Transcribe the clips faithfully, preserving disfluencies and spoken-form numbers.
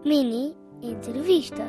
Mini entrevista.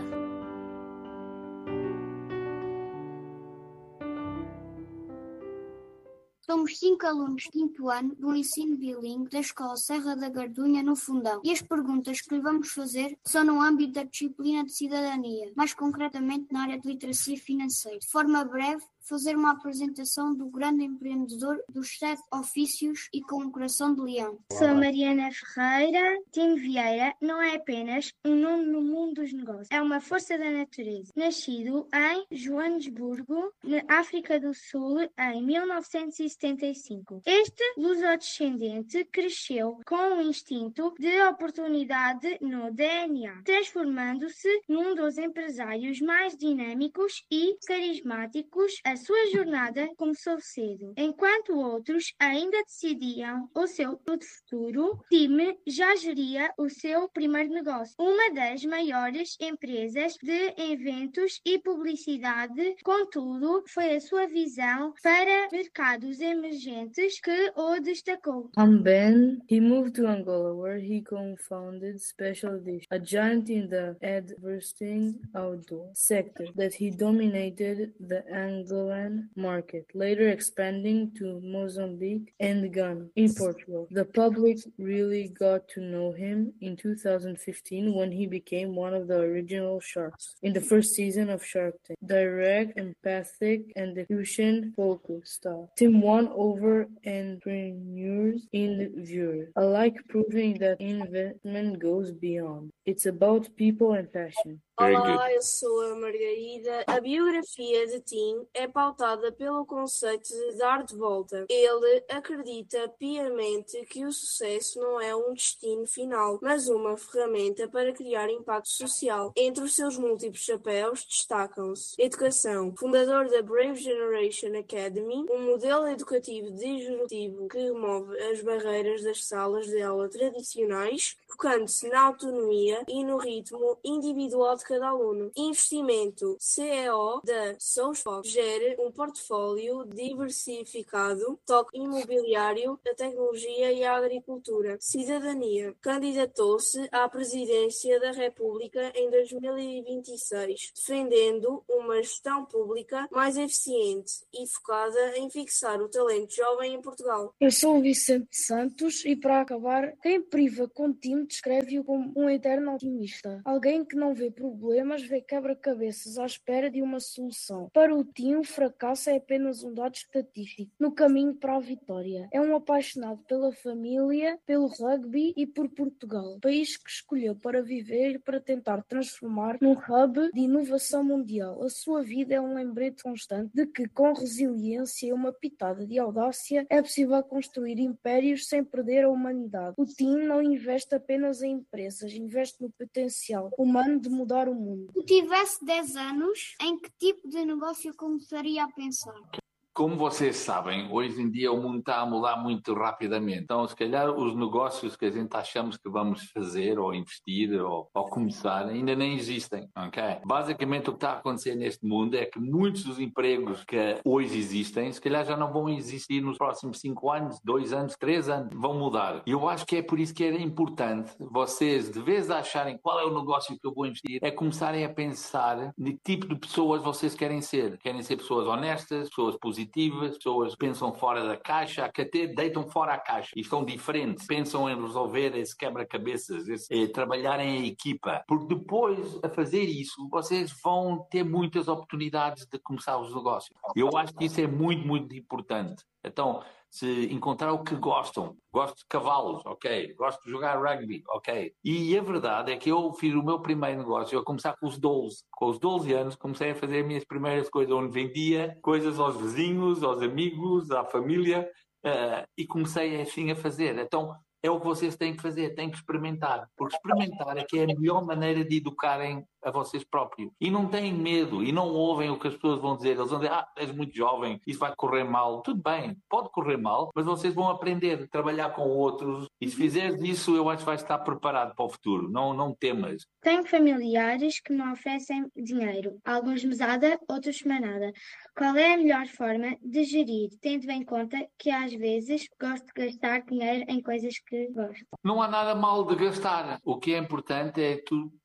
Somos cinco alunos de quinto ano do ensino bilingue da Escola Serra da Gardunha, no Fundão, e as perguntas que lhe vamos fazer são no âmbito da disciplina de cidadania, mais concretamente na área de literacia financeira. De forma breve, fazer uma apresentação do grande empreendedor dos sete ofícios e com um coração de leão. Sou Mariana Ferreira. Tim Vieira não é apenas um nome no mundo dos negócios, é uma força da natureza. Nascido em Joanesburgo, na África do Sul, em mil novecentos e setenta e cinco. Este lusodescendente cresceu com um instinto de oportunidade no D N A, transformando-se num dos empresários mais dinâmicos e carismáticos. A sua jornada começou cedo. Enquanto outros ainda decidiam o seu futuro, Tim já geria o seu primeiro negócio, uma das maiores empresas de eventos e publicidade. Contudo, foi a sua visão para mercados emergentes que o destacou. I'm Ben. He moved to Angola, where he co-founded Special Dish, a giant in the advertising outdoor sector that he dominated the Angolan market, later expanding to Mozambique and Ghana in Portugal. The public really got to know him in two thousand fifteen when he became one of the original sharks in the first season of Shark Tank. Direct, empathic, and execution-focused style. Tim won over entrepreneurs and viewers, alike, proving that investment goes beyond. It's about people and passion. Olá, eu sou a Margarida. A biografia de Tim é pautada pelo conceito de dar de volta. Ele acredita piamente que o sucesso não é um destino final, mas uma ferramenta para criar impacto social. Entre os seus múltiplos chapéus destacam-se: educação, fundador da Brave Generation Academy, um modelo educativo disruptivo que remove as barreiras das salas de aula tradicionais, focando-se na autonomia e no ritmo individual de cada aluno. Investimento, C E O da Soulfox, gere um portfólio diversificado, toque imobiliário, a tecnologia e a agricultura. Cidadania, candidatou-se à presidência da República em dois mil e vinte e seis, defendendo uma gestão pública mais eficiente e focada em fixar o talento jovem em Portugal. Eu sou o Vicente Santos e, para acabar, quem priva com Tim descreve-o como um eterno otimista. Alguém que não vê problemas, vê quebra-cabeças à espera de uma solução. Para o Tim, o fracasso é apenas um dado estatístico no caminho para a vitória. É um apaixonado pela família, pelo rugby e por Portugal, país que escolheu para viver e para tentar transformar num hub de inovação mundial. A sua vida é um lembrete constante de que, com resiliência e uma pitada de audácia, é possível construir impérios sem perder a humanidade. O Tim não investe apenas em empresas, investe no potencial humano de mudar o mundo. Se tivesse dez anos, em que tipo de negócio começaria a pensar? Como vocês sabem, hoje em dia o mundo está a mudar muito rapidamente. Então, se calhar, os negócios que a gente achamos que vamos fazer ou investir ou, ou começar ainda nem existem, ok? Basicamente, o que está a acontecer neste mundo é que muitos dos empregos que hoje existem, se calhar já não vão existir nos próximos cinco anos, dois anos, três anos, vão mudar. E eu acho que é por isso que era importante vocês, de vez de acharem qual é o negócio que eu vou investir, é começarem a pensar de que tipo de pessoas vocês querem ser. Querem ser pessoas honestas, pessoas positivas, pessoas que pensam fora da caixa, que até deitam fora a caixa e estão diferentes, pensam em resolver esse quebra-cabeças, esse, eh, trabalhar em equipa, porque depois, a fazer isso, vocês vão ter muitas oportunidades de começar os negócios. Eu acho que isso é muito, muito importante. Então, se encontrar o que gostam, gosto de cavalos, ok, gosto de jogar rugby, ok. E a verdade é que eu fiz o meu primeiro negócio, eu começar com os doze. Com os doze anos comecei a fazer as minhas primeiras coisas, onde vendia coisas aos vizinhos, aos amigos, à família, uh, e comecei assim a fazer. Então, é o que vocês têm que fazer, têm que experimentar. Porque experimentar é que é a melhor maneira de educarem a vocês próprios. E não têm medo, e não ouvem o que as pessoas vão dizer. Eles vão dizer, ah, és muito jovem, isso vai correr mal. Tudo bem, pode correr mal, mas vocês vão aprender a trabalhar com outros. E se fizeres isso, eu acho que vais estar preparado para o futuro. Não, não temas. Tenho familiares que me oferecem dinheiro. Alguns mesada, outros semanada. Qual é a melhor forma de gerir, tendo em conta que às vezes gosto de gastar dinheiro em coisas que gosto? Não há nada mal de gastar. O que é importante é tu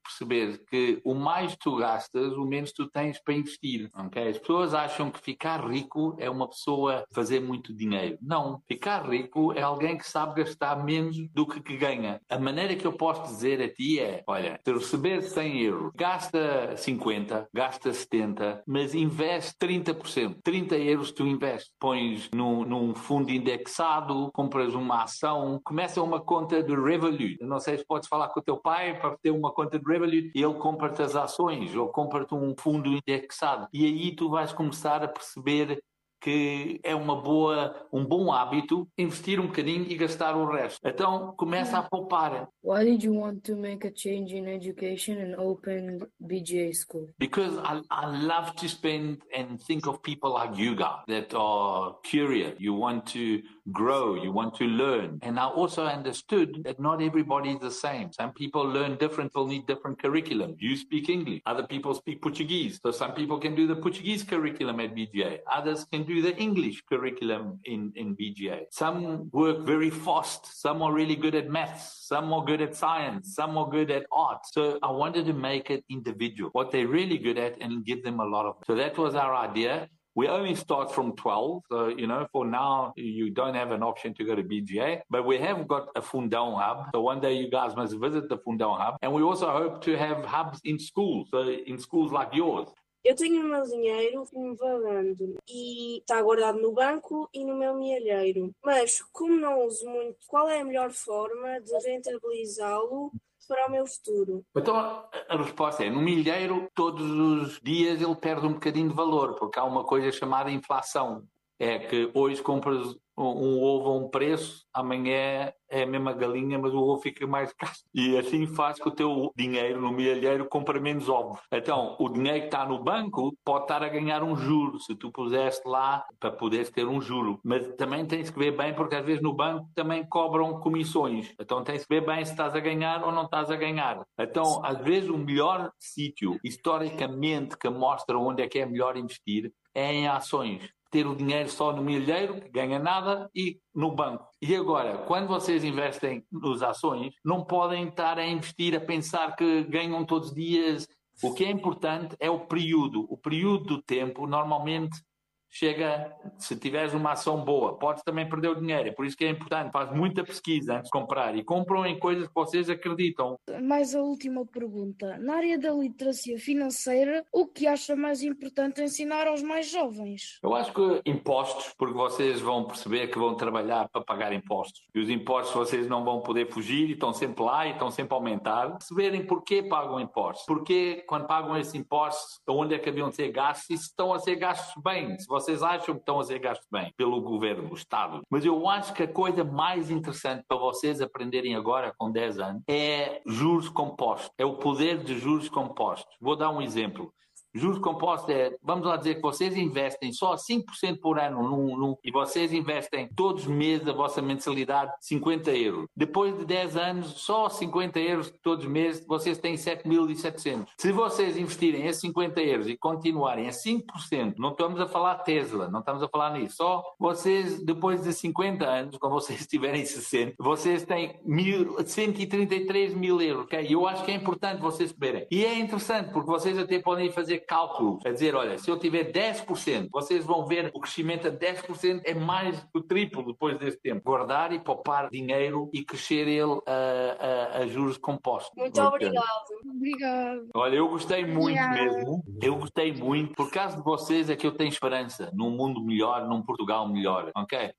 perceber que o mais tu gastas, o menos tu tens para investir, ok? As pessoas acham que ficar rico é uma pessoa fazer muito dinheiro. Não. Ficar rico é alguém que sabe gastar menos do que, que ganha. A maneira que eu posso dizer a ti é, olha, se receber cem euros, gasta cinquenta, gasta setenta, mas investe trinta por cento. trinta euros tu investes. Pões num, num fundo indexado, compras uma ação, começa uma conta de Revolut. Eu não sei se podes falar com o teu pai para ter uma conta de Revolut e ele compra-te as ações ou compra-te um fundo indexado. E aí tu vais começar a perceber que é uma boa, um bom hábito investir um bocadinho e gastar o resto. Então, começa a poupar. Why did you want to make a change in education and open B G A school? Because I, I love to spend and think of people like you guys that are curious. You want to grow, you want to learn. And I also understood that not everybody is the same. Some people learn different, will need different curriculum. You speak English, other people speak Portuguese. So some people can do the Portuguese curriculum at B G A. Others can do the English curriculum in, in B G A. Some work very fast. Some are really good at maths. Some are good at science. Some are good at art. So I wanted to make it individual, what they're really good at, and give them a lot of it. So that was our idea. We only start from twelve. So, you know, for now, you don't have an option to go to B G A, but we have got a Fundão hub. So one day you guys must visit the Fundão hub. And we also hope to have hubs in schools, so in schools like yours. Eu tenho o meu dinheiro me vagando e está guardado no banco e no meu milheiro. Mas, como não uso muito, qual é a melhor forma de rentabilizá-lo para o meu futuro? Então, a resposta é, no milheiro, todos os dias ele perde um bocadinho de valor, porque há uma coisa chamada inflação. É que hoje compras um ovo a um preço, amanhã é a mesma galinha, mas o ovo fica mais caro. E assim faz que o teu dinheiro no milheiro compra menos ovos. Então, o dinheiro que está no banco pode estar a ganhar um juro, se tu puseste lá para poderes ter um juro. Mas também tens que ver bem, porque às vezes no banco também cobram comissões. Então tens que ver bem se estás a ganhar ou não estás a ganhar. Então, às vezes o melhor sítio, historicamente, que mostra onde é que é melhor investir, é em ações. Ter o dinheiro só no milheiro, que ganha nada, e no banco. E agora, quando vocês investem nas ações, não podem estar a investir, a pensar que ganham todos os dias. O que é importante é o período. O período do tempo, normalmente, chega, se tiveres uma ação boa, podes também perder o dinheiro. É por isso que é importante, faz muita pesquisa antes de comprar e compram em coisas que vocês acreditam. Mais a última pergunta. Na área da literacia financeira, o que acha mais importante ensinar aos mais jovens? Eu acho que impostos, porque vocês vão perceber que vão trabalhar para pagar impostos. E os impostos vocês não vão poder fugir e estão sempre lá e estão sempre a aumentar. Perceberem porquê pagam impostos. Porquê, quando pagam esses impostos, onde é que haviam de ser gastos e se estão a ser gastos bem. Se vocês acham que estão a ser gastos bem pelo governo, o Estado. Mas eu acho que a coisa mais interessante para vocês aprenderem agora, com dez anos, é juros compostos. É o poder de juros compostos. Vou dar um exemplo. Juros compostos é, vamos lá dizer que vocês investem só cinco por cento por ano num, num, e vocês investem todos os meses a vossa mensalidade cinquenta euros. Depois de dez anos, só cinquenta euros todos os meses, vocês têm sete mil e setecentos. Se vocês investirem esses cinquenta euros e continuarem a cinco por cento, não estamos a falar Tesla, não estamos a falar nisso, só vocês, depois de cinquenta anos, quando vocês tiverem sessenta, vocês têm cento e trinta e três mil euros. Okay? Eu acho que é importante vocês saberem. E é interessante, porque vocês até podem fazer cálculo, a dizer, olha, se eu tiver dez por cento, vocês vão ver o crescimento a dez por cento é mais do triplo depois desse tempo. Guardar e poupar dinheiro e crescer ele a, a, a juros compostos. Muito obrigado. Obrigado. Olha, eu gostei muito Obrigada. mesmo. Eu gostei muito. Por causa de vocês é que eu tenho esperança num mundo melhor, num Portugal melhor, ok?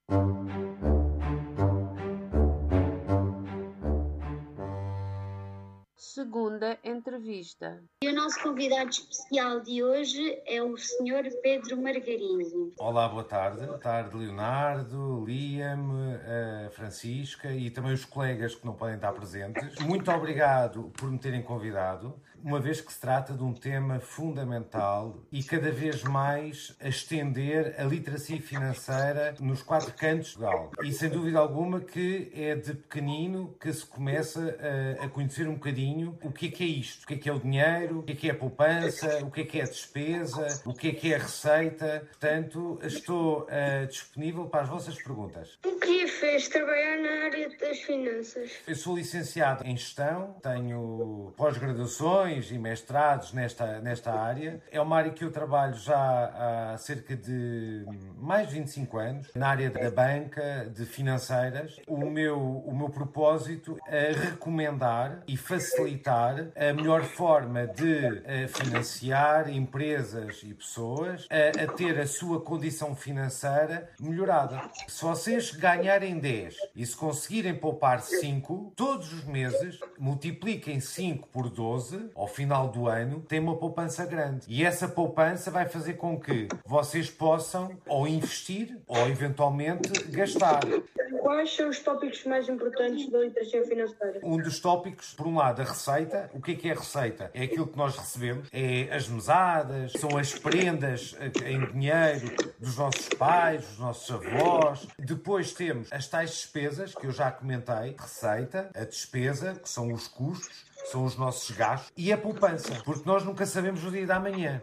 Segunda entrevista. E o nosso convidado especial de hoje é o senhor Pedro Margarino. Olá, boa tarde. Boa tarde, Leonardo, Liam, a Francisca e também os colegas que não podem estar presentes. Muito obrigado por me terem convidado. uma vez que se trata de um tema fundamental e cada vez mais a estender a literacia financeira nos quatro cantos de Portugal. E sem dúvida alguma que é de pequenino que se começa a, a conhecer um bocadinho o que é que é isto, o que é que é o dinheiro, o que é que é a poupança, o que é que é a despesa, o que é que é a receita. Portanto, estou uh, disponível para as vossas perguntas. O que fez trabalhar na área das finanças? Eu sou licenciado em gestão, tenho pós-graduações e mestrados nesta, nesta área. É uma área que eu trabalho já há cerca de mais de vinte e cinco anos, na área da banca, de financeiras. O meu, o meu propósito é recomendar e facilitar a melhor forma de financiar empresas e pessoas a, a ter a sua condição financeira melhorada. Se vocês ganharem dez e se conseguirem poupar cinco, todos os meses, multipliquem cinco por doze, ao final do ano, tem uma poupança grande. E essa poupança vai fazer com que vocês possam ou investir ou eventualmente gastar. Quais são os tópicos mais importantes da literacia financeira? Um dos tópicos, por um lado, a receita. O que é que é a receita? É aquilo que nós recebemos, é as mesadas, são as prendas em dinheiro dos nossos pais, dos nossos avós. Depois temos as tais despesas, que eu já comentei, receita, a despesa, que são os custos, são os nossos gastos, e a poupança, porque nós nunca sabemos o dia da manhã.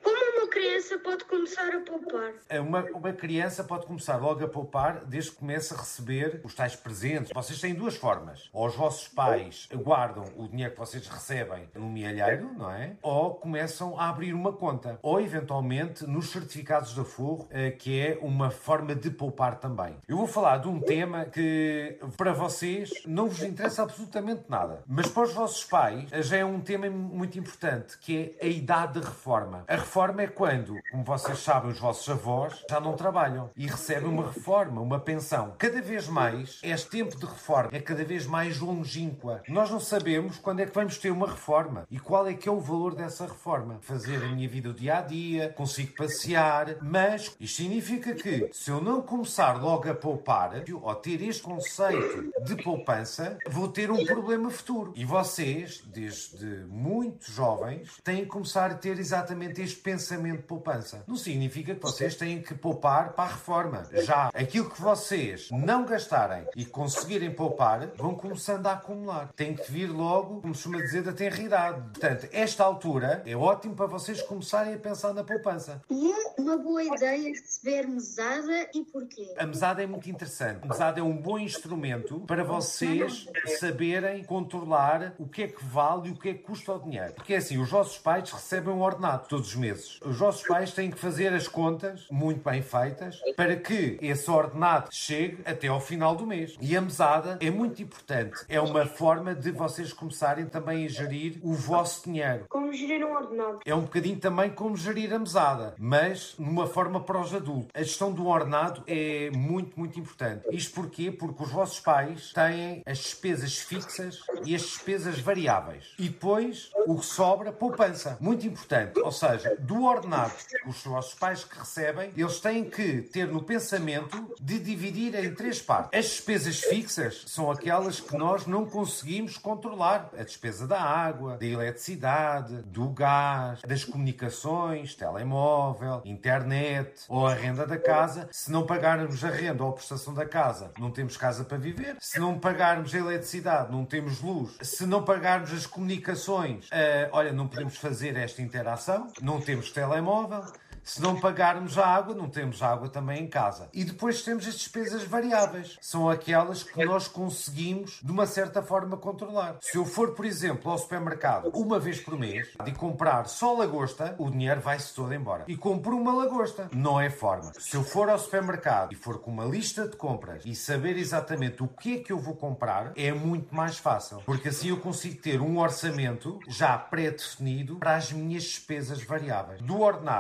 Criança pode começar a poupar? Uma, uma criança pode começar logo a poupar desde que comece a receber os tais presentes. Vocês têm duas formas. Ou os vossos pais guardam o dinheiro que vocês recebem no mielheiro, não é? Ou começam a abrir uma conta. Ou, eventualmente, nos certificados de aforro, que é uma forma de poupar também. Eu vou falar de um tema que, para vocês, não vos interessa absolutamente nada. Mas para os vossos pais, já é um tema muito importante, que é a idade de reforma. A reforma é quando, como vocês sabem, os vossos avós já não trabalham e recebem uma reforma, uma pensão. Cada vez mais, este tempo de reforma é cada vez mais longínqua. Nós não sabemos quando é que vamos ter uma reforma e qual é que é o valor dessa reforma. Fazer a minha vida do dia-a-dia, consigo passear, mas isto significa que se eu não começar logo a poupar ou ter este conceito de poupança, vou ter um problema futuro. E vocês, desde muito jovens, têm que começar a ter exatamente este pensamento de poupança. Não significa que vocês têm que poupar para a reforma. Já aquilo que vocês não gastarem e conseguirem poupar, vão começando a acumular. Tem que vir logo, como se costuma dizer, da tenridade. Portanto, esta altura é ótimo para vocês começarem a pensar na poupança. E é uma boa ideia receber mesada e porquê? A mesada é muito interessante. A mesada é um bom instrumento para vocês saberem controlar o que é que vale e o que é que custa o dinheiro. Porque é assim, os vossos pais recebem um ordenado todos os meses. Os vossos pais têm que fazer as contas muito bem feitas para que esse ordenado chegue até ao final do mês. E a mesada é muito importante. É uma forma de vocês começarem também a gerir o vosso dinheiro. Como gerir um ordenado? É um bocadinho também como gerir a mesada, mas numa forma para os adultos. A gestão do ordenado é muito, muito importante. Isto porquê? Porque os vossos pais têm as despesas fixas e as despesas variáveis. E depois, o que sobra, poupança. Muito importante. Ou seja, do ordenado que os vossos pais que recebem, eles têm que ter no pensamento de dividir em três partes. As despesas fixas são aquelas que nós não conseguimos controlar. A despesa da água, da eletricidade, do gás, das comunicações, telemóvel, internet ou a renda da casa. Se não pagarmos a renda ou a prestação da casa, não temos casa para viver. Se não pagarmos a eletricidade, não temos luz. Se não pagarmos as comunicações, uh, olha, não podemos fazer esta interação, não temos telemóvel. Se não pagarmos a água, não temos água também em casa. E depois temos as despesas variáveis. São aquelas que nós conseguimos, de uma certa forma, controlar. Se eu for, por exemplo, ao supermercado uma vez por mês e comprar só lagosta, o dinheiro vai-se todo embora. E compro uma lagosta. Não é forma. Se eu for ao supermercado e for com uma lista de compras e saber exatamente o que é que eu vou comprar, é muito mais fácil. Porque assim eu consigo ter um orçamento já pré-definido para as minhas despesas variáveis. Do ordenado, desconto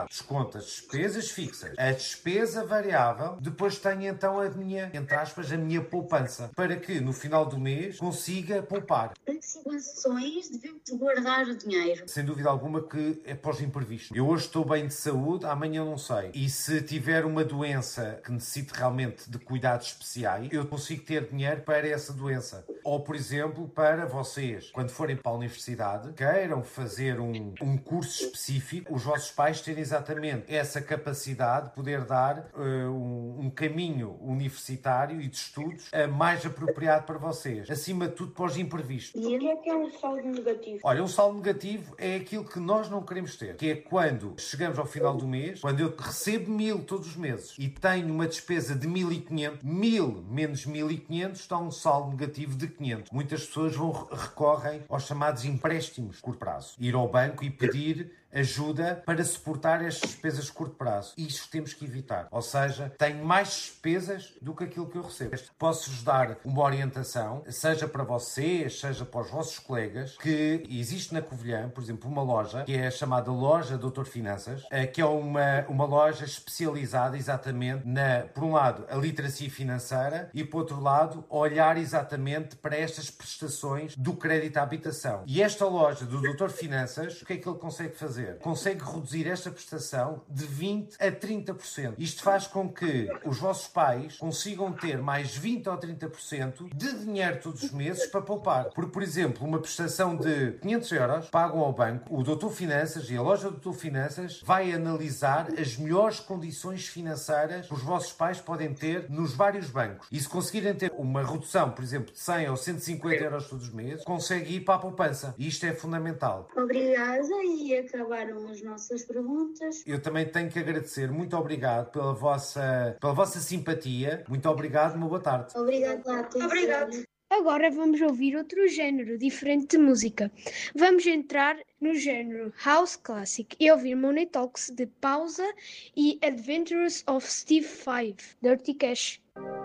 conta as despesas fixas, a despesa variável, depois tenho então a minha, entre aspas, a minha poupança, para que no final do mês consiga poupar. Para que situações devemos guardar o dinheiro? Sem dúvida alguma que é pós imprevisto. Eu hoje estou bem de saúde, amanhã não sei. E se tiver uma doença que necessite realmente de cuidados especiais, eu consigo ter dinheiro para essa doença. Ou, por exemplo, para vocês, quando forem para a universidade, queiram fazer um, um curso específico, os vossos pais terem exatamente essa capacidade de poder dar uh, um, um caminho universitário e de estudos uh, mais apropriado para vocês. Acima de tudo, pós imprevisto. E o que é que é um saldo negativo? Olha, um saldo negativo é aquilo que nós não queremos ter, que é quando chegamos ao final do mês, quando eu recebo mil todos os meses e tenho uma despesa de mil e quinhentos, mil menos mil e quinhentos dá um saldo negativo de quinhentos. Muitas pessoas vão recorrem aos chamados empréstimos de curto prazo. Ir ao banco e pedir ajuda para suportar estas despesas de curto prazo. Isto temos que evitar. Ou seja, tenho mais despesas do que aquilo que eu recebo. Posso-vos dar uma orientação, seja para vocês, seja para os vossos colegas, que existe na Covilhã, por exemplo, uma loja, que é a chamada Loja doutor Finanças, que é uma, uma loja especializada exatamente na, por um lado, a literacia financeira e, por outro lado, olhar exatamente para estas prestações do crédito à habitação. E esta loja do doutor Finanças, o que é que ele consegue fazer? Consegue reduzir esta prestação de vinte a trinta por cento. Isto faz com que os vossos pais consigam ter mais vinte ou trinta por cento de dinheiro todos os meses para poupar. Porque, por exemplo, uma prestação de quinhentos euros pagam ao banco, o doutor Finanças e a loja do doutor Finanças vai analisar as melhores condições financeiras que os vossos pais podem ter nos vários bancos. E se conseguirem ter uma redução, por exemplo, de cem ou cento e cinquenta euros todos os meses, consegue ir para a poupança. E isto é fundamental. Obrigada e acabaram as nossas perguntas. Eu também tenho que agradecer. Muito obrigado pela vossa, pela vossa simpatia. Muito obrigado. Uma boa tarde. Obrigada pela atenção. Obrigado. Agora vamos ouvir outro género diferente de música. Vamos entrar no género House Classic e ouvir Money Talks de Pausa e Adventures of Steve Five, Dirty Cash.